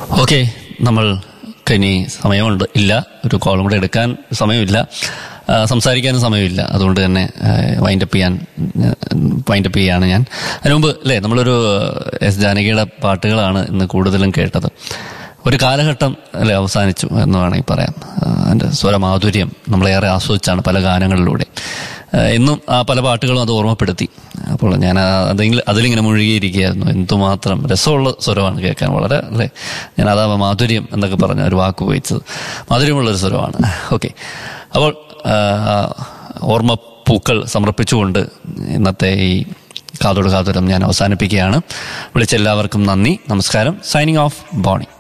Okay, നമ്മൾ ഇനി സമയമുണ്ട് ഇല്ല, ഒരു കോളും കൂടെ എടുക്കാൻ സമയമില്ല, സംസാരിക്കാനും സമയമില്ല. അതുകൊണ്ട് തന്നെ വൈൻഡപ്പ് ചെയ്യാണ് ഞാൻ. അതിനു മുമ്പ് അല്ലേ, നമ്മളൊരു എസ് ജാനകിയുടെ പാട്ടുകളാണ് ഇന്ന് കൂടുതലും കേട്ടത്. ഒരു കാലഘട്ടം അല്ലെ അവസാനിച്ചു എന്ന് വേണമെങ്കിൽ പറയാം. അതിൻ്റെ സ്വരമാധുര്യം നമ്മളേറെ ആസ്വദിച്ചാണ് പല ഗാനങ്ങളിലൂടെ. എന്നും ആ പല പാട്ടുകളും അത് ഓർമ്മപ്പെടുത്തി. അപ്പോൾ ഞാൻ അതിലിങ്ങനെ മുഴുകിയിരിക്കുകയായിരുന്നു. എന്തുമാത്രം രസമുള്ള സ്വരമാണ് കേൾക്കാൻ, വളരെ അല്ലേ. ഞാൻ അതാ മാധുര്യം എന്നൊക്കെ പറഞ്ഞ ഒരു വാക്ക് ഉപയോഗിച്ചത്. മാധുര്യമുള്ളൊരു സ്വരമാണ്. ഓക്കെ, അപ്പോൾ ഓർമ്മപ്പൂക്കൾ സമർപ്പിച്ചുകൊണ്ട് ഇന്നത്തെ ഈ കാതോട് കാതോരം ഞാൻ അവസാനിപ്പിക്കുകയാണ്. വിളിച്ച എല്ലാവർക്കും നന്ദി, നമസ്കാരം. Signing off, Boney.